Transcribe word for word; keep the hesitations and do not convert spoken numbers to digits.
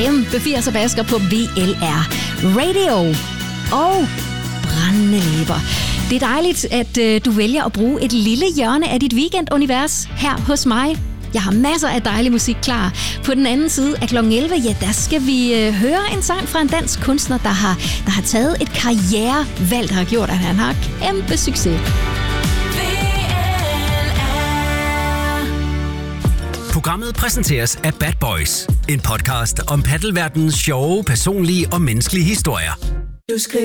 kæmpe firser basker på V L R Radio og brændende læber. Det er dejligt, at øh, du vælger at bruge et lille hjørne af dit weekendunivers her hos mig. Jeg har masser af dejlig musik klar. På den anden side af klokken elleve, ja, der skal vi øh, høre en sang fra en dansk kunstner, der har, der har taget et karrierevalg, der har gjort, at han har kæmpe succes. Programmet præsenteres af Bad Boys, en podcast om paddelverdenens sjove, personlige og menneskelige historier. Du skriver